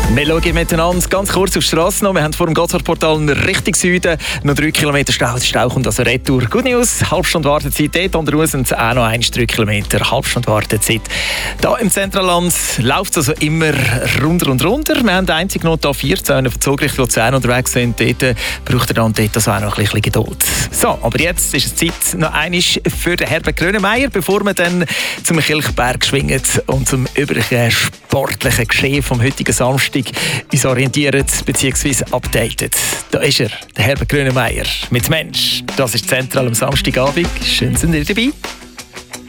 Wir schauen miteinander ganz kurz auf die Straße noch. Wir haben vor dem Gotthardportal Richtung Süden noch 3 Kilometer Stau. Der Stau kommt also retour. Good News, Halbstunde Wartezeit dort. An der Uhr sind es auch noch 3 Kilometer Halbstunde Wartezeit. Da im Zentralland läuft es also immer runter und runter. Wir haben einzig noch da 14 von Zug Richtung Luzern unterwegs sind. Dort braucht er dann dort also auch noch ein bisschen Geduld. So, aber jetzt ist es Zeit noch einmal für den Herbert Grönemeyer, bevor wir dann zum Kilchberg schwingen und zum übrigen sportlichen Geschehen vom heutigen Samstag uns orientieren bzw. updaten. Da ist er, der Herbert Grönemeyer mit Mensch. Das ist zentral am Samstagabend. Schön sind ihr dabei.